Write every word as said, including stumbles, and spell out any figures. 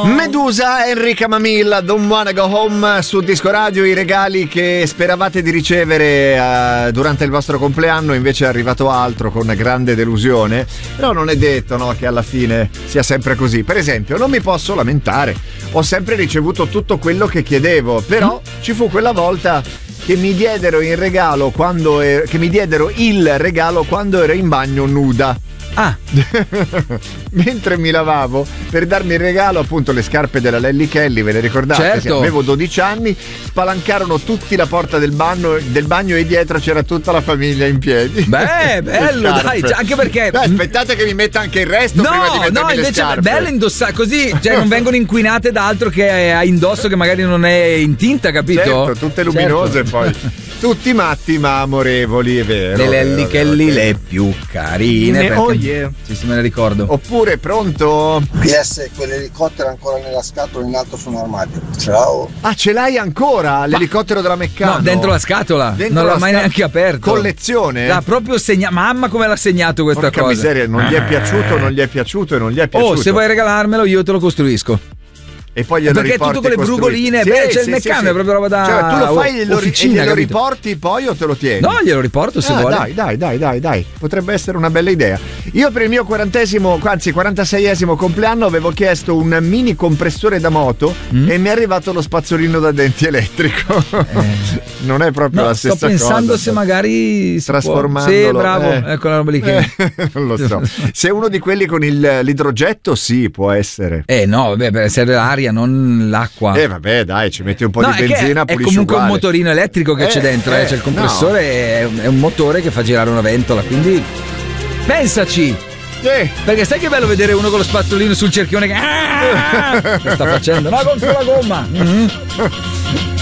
Medusa, Enrica Mamilla, Don't Wanna Go Home su Disco Radio. I regali che speravate di ricevere uh, durante il vostro compleanno, invece è arrivato altro, con grande delusione. Però non è detto, no, che alla fine sia sempre così. Per esempio, non mi posso lamentare, ho sempre ricevuto tutto quello che chiedevo, però mm. ci fu quella volta che mi diedero in regalo quando ero, che mi diedero il regalo quando ero in bagno nuda. Ah. Mentre mi lavavo, per darmi il regalo, appunto, le scarpe della Lelly Kelly, ve le ricordate? Certo. Sì, avevo dodici anni, spalancarono tutti la porta del bagno, del bagno e dietro c'era tutta la famiglia in piedi. Beh, bello, dai, anche perché Beh, aspettate che mi metta anche il resto no, prima di mettermi no, le invece scarpe. bello indossare così, cioè non vengono inquinate da altro che a indosso che magari non è in tinta, capito? Certo, tutte luminose. Certo. Poi tutti matti ma amorevoli, è vero. Le Lelly Kelly, le più carine. Ne, oh yeah. Sì, sì, me le ricordo. Oppure, pronto? P S, quell'elicottero ancora nella scatola in alto su un armadio. Ciao. Ah, ce l'hai ancora? L'elicottero della Meccano? No, dentro la scatola. Dentro non la l'ho mai sca- neanche aperto. Collezione? L'ha proprio segnato. Mamma, come l'ha segnato questa Porca cosa. miseria, non gli è piaciuto, non gli è piaciuto e non gli è piaciuto. Oh, se vuoi regalarmelo, io te lo costruisco. E poi glielo perché riporti tutto con le brugoline, sì, beh, c'è sì, il sì, meccano, sì. è proprio roba da cioè, tu lo fai e lo, officina, e glielo capito? riporti poi o te lo tieni? No, glielo riporto se ah, vuole. Dai, dai, dai, dai, dai. Potrebbe essere una bella idea. Io per il mio quarantesimo, anzi quarantaseiesimo compleanno avevo chiesto un mini compressore da moto mm? e mi è arrivato lo spazzolino da denti elettrico. Eh. Non è proprio no, la stessa cosa. Sto pensando cosa, se magari si trasformandolo. Può. Sì, bravo, eh. ecco la roba lì che eh, non lo so. Se uno di quelli con il, l'idrogetto, sì, può essere. Eh no, vabbè, serve l'aria, non l'acqua. Eh vabbè, dai, ci metti un po' no, di benzina, è, è comunque uguale. un motorino elettrico che eh, c'è dentro, eh, cioè il compressore no. è, è un motore che fa girare una ventola, quindi pensaci. Sì. Perché sai che bello vedere uno con lo spazzolino sul cerchione che, ah, che sta facendo? No, contro la gomma. Mm-hmm.